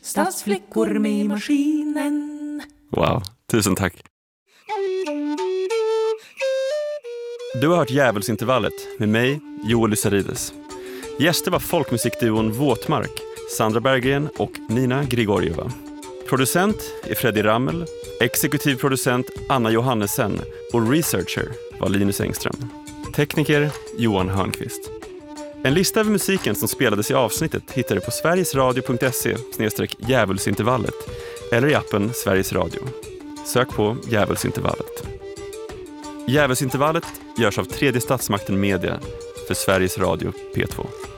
Stadsflickor med maskinen. Wow, tusen tack. Du har hört Djävulsintervallet med mig, Joel Lysarides. Gäster var folkmusikduon Våtmark, Sandra Berggren och Nina Grigorjeva. Producent är Freddy Rammel, exekutiv producent Anna Johannesen och researcher var Linus Engström. Tekniker Johan Hörnqvist. En lista över musiken som spelades i avsnittet hittar du på sverigesradio.se/djävulsintervallet eller i appen Sveriges Radio. Sök på Djävulsintervallet. Djävulsintervallet görs av Tredje Statsmakten Media för Sveriges Radio P2.